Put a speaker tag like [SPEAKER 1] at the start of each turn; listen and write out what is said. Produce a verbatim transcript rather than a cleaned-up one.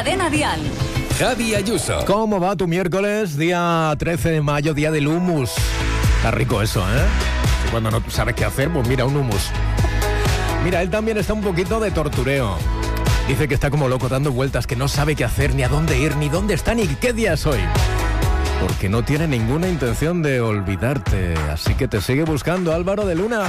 [SPEAKER 1] Cadena Dial.
[SPEAKER 2] Javi Ayuso.
[SPEAKER 3] ¿Cómo va tu miércoles? Día trece de mayo, día del hummus. Está rico eso, ¿eh? Y cuando no sabes qué hacer, pues mira, un hummus. Mira, él también está un poquito de tortureo. Dice que está como loco dando vueltas, que no sabe qué hacer, ni a dónde ir, ni dónde está, ni qué día es hoy. Porque no tiene ninguna intención de olvidarte. Así que te sigue buscando, Álvaro de Luna.